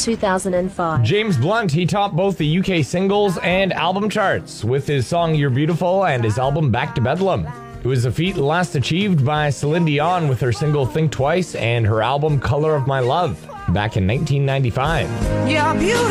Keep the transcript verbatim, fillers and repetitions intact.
two thousand five. James Blunt, he topped both the U K singles and album charts with his song You're Beautiful and his album Back to Bedlam. It was a feat last achieved by Celine Dion with her single Think Twice and her album Color of My Love back in nineteen ninety-five. You're beautiful.